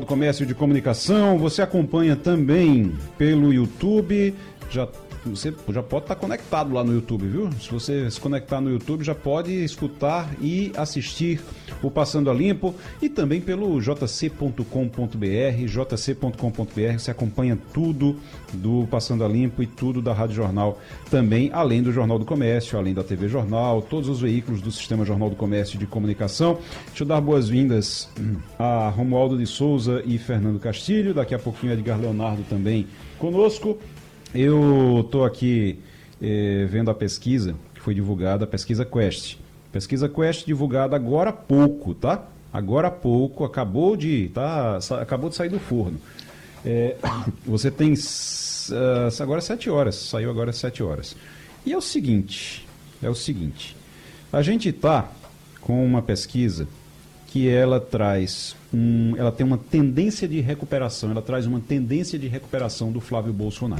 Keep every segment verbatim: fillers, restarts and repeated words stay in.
do Comércio e de Comunicação. Você acompanha também pelo YouTube. Já, você já pode estar conectado lá no YouTube, viu? Se você se conectar no YouTube, já pode escutar e assistir o Passando a Limpo. E também pelo j c ponto com ponto b r, j c ponto com ponto b r. Você acompanha tudo do Passando a Limpo e tudo da Rádio Jornal também, além do Jornal do Comércio, além da T V Jornal, todos os veículos do Sistema Jornal do Comércio e de Comunicação. Deixa eu dar boas-vindas a Romualdo de Souza e Fernando Castilho. Daqui a pouquinho Edgar Leonardo também conosco. Eu estou aqui eh, vendo a pesquisa que foi divulgada, a pesquisa Quest. Pesquisa Quest divulgada agora há pouco, tá? Agora há pouco, acabou de, tá, acabou de sair do forno. É, você tem uh, agora sete horas, saiu agora sete horas. E é o seguinte, é o seguinte, a gente está com uma pesquisa que ela traz, um, ela tem uma tendência de recuperação, ela traz uma tendência de recuperação do Flávio Bolsonaro.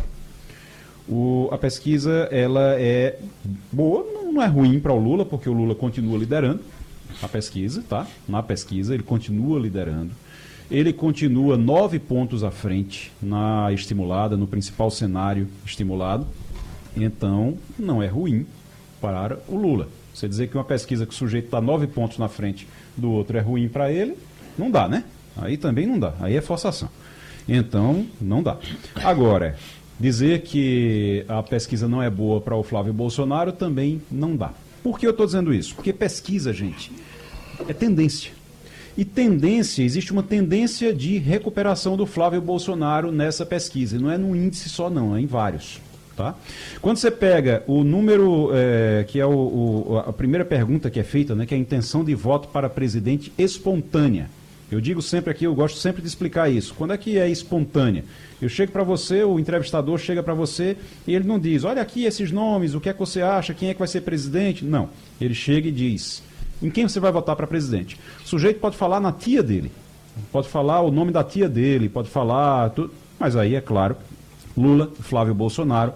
O, a pesquisa, ela é boa, não é ruim para o Lula, porque o Lula continua liderando a pesquisa, tá? Na pesquisa, ele continua liderando. Ele continua nove pontos à frente na estimulada, no principal cenário estimulado. Então, não é ruim para o Lula. Você dizer que uma pesquisa que o sujeito está nove pontos na frente do outro é ruim para ele, não dá, né? Aí também não dá. Aí é forçação. Então, não dá. Agora, dizer que a pesquisa não é boa para o Flávio Bolsonaro também não dá. Por que eu estou dizendo isso? Porque pesquisa, gente, é tendência. E tendência, existe uma tendência de recuperação do Flávio Bolsonaro nessa pesquisa. E não é num índice só não, é em vários. Tá? Quando você pega o número, é, que é o, o, a primeira pergunta que é feita, né, que é a intenção de voto para presidente espontânea. Eu digo sempre aqui, eu gosto sempre de explicar isso. Quando é que é espontânea? Eu chego para você, o entrevistador chega para você e ele não diz, olha aqui esses nomes, o que é que você acha, quem é que vai ser presidente? Não, ele chega e diz, em quem você vai votar para presidente? O sujeito pode falar na tia dele, pode falar o nome da tia dele, pode falar tudo, mas aí é claro, Lula, Flávio Bolsonaro,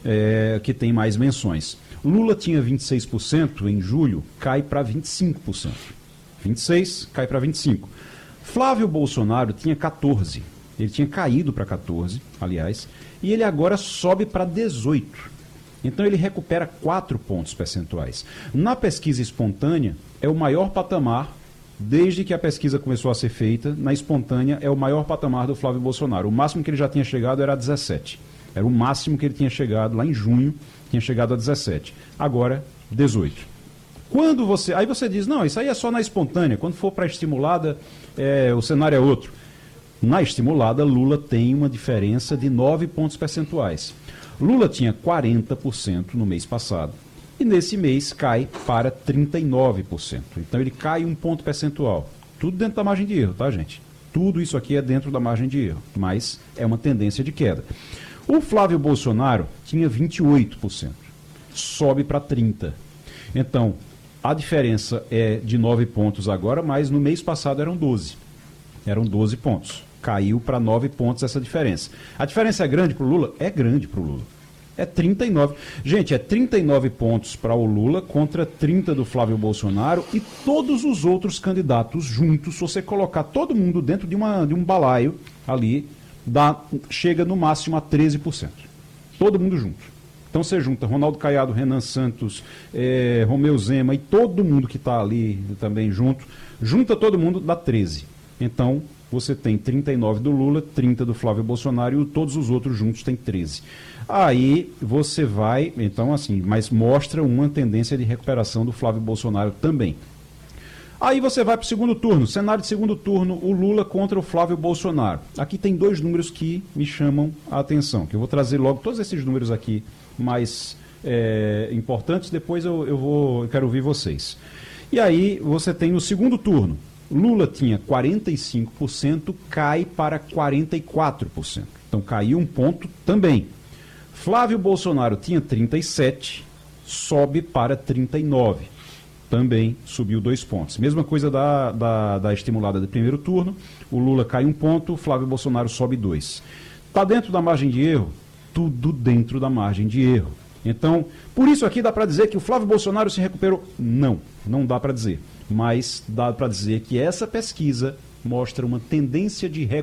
é, que tem mais menções. Lula tinha vinte e seis por cento em julho, cai para vinte e cinco por cento. vinte e seis, cai para vinte e cinco. Flávio Bolsonaro tinha quatorze, ele tinha caído para quatorze, aliás, e ele agora sobe para dezoito. Então ele recupera quatro pontos percentuais. Na pesquisa espontânea, é o maior patamar, desde que a pesquisa começou a ser feita, na espontânea é o maior patamar do Flávio Bolsonaro. O máximo que ele já tinha chegado era dezessete. Era o máximo que ele tinha chegado, lá em junho, tinha chegado a dezessete. Agora, dezoito. Quando você, aí você diz, não, isso aí é só na espontânea, quando for para a estimulada, é, o cenário é outro. Na estimulada, Lula tem uma diferença de nove pontos percentuais. Lula tinha quarenta por cento no mês passado e nesse mês cai para trinta e nove por cento. Então ele cai um ponto percentual. Tudo dentro da margem de erro, tá, gente? Tudo isso aqui é dentro da margem de erro, mas é uma tendência de queda. O Flávio Bolsonaro tinha vinte e oito por cento, sobe para trinta por cento. Então, a diferença é de nove pontos agora, mas no mês passado eram doze. Eram doze pontos. Caiu para nove pontos essa diferença. A diferença é grande para o Lula? É grande para o Lula. É trinta e nove. Gente, é trinta e nove pontos para o Lula contra trinta do Flávio Bolsonaro e todos os outros candidatos juntos. Se você colocar todo mundo dentro de, uma, de um balaio ali, dá, chega no máximo a treze por cento. Todo mundo junto. Então você junta Ronaldo Caiado, Renan Santos, é, Romeu Zema e todo mundo que está ali também junto, junta todo mundo, dá treze. Então você tem trinta e nove do Lula, trinta do Flávio Bolsonaro e todos os outros juntos tem treze. Aí você vai, então assim, mas mostra uma tendência de recuperação do Flávio Bolsonaro também. Aí você vai para o segundo turno, cenário de segundo turno, o Lula contra o Flávio Bolsonaro. Aqui tem dois números que me chamam a atenção, que eu vou trazer logo todos esses números aqui mais é, importantes, depois eu, eu, vou, eu quero ouvir vocês. E aí você tem no segundo turno, Lula tinha quarenta e cinco por cento, cai para quarenta e quatro por cento. Então caiu um ponto também. Flávio Bolsonaro tinha trinta e sete, sobe para trinta e nove. Também subiu dois pontos. Mesma coisa da, da, da estimulada do primeiro turno. O Lula cai um ponto, o Flávio Bolsonaro sobe dois. Está dentro da margem de erro? Tudo dentro da margem de erro. Então, por isso aqui dá para dizer que o Flávio Bolsonaro se recuperou? Não, não dá para dizer. Mas dá para dizer que essa pesquisa mostra uma tendência de recuperação